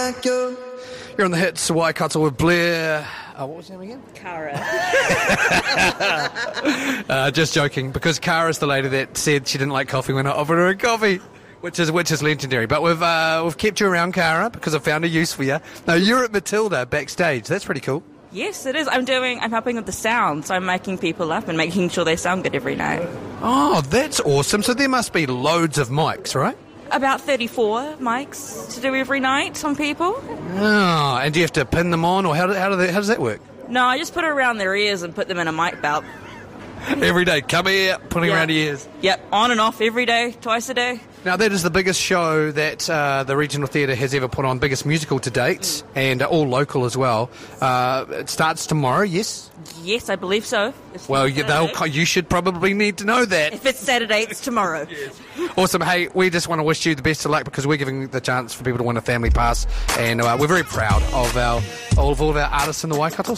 like you. You're on the hits, Waikato with Blair. What was your name again? Cara. Just joking, because Cara's the lady that said she didn't like coffee when I offered her a coffee, which is legendary. But we've kept you around, Cara, because I found a use for you. Now, you're at Matilda backstage. That's pretty cool. Yes, it is. I'm helping with the sound, so I'm making people up and making sure they sound good every night. Oh, that's awesome. So there must be loads of mics, right? About 34 mics to do every night on people. Oh, and do you have to pin them on, or how does that work? No, I just put it around their ears and put them in a mic belt. Every day, come here, putting around your ears. Yep, on and off every day, twice a day. Now, that is the biggest show that the Regional Theatre has ever put on, biggest musical to date, and all local as well. It starts tomorrow, yes? Yes, I believe so. Well, you should probably need to know that. If it's Saturday, it's tomorrow. Yes. Awesome. Hey, we just want to wish you the best of luck, because we're giving the chance for people to win a family pass, and we're very proud of all of our artists in the Waikato.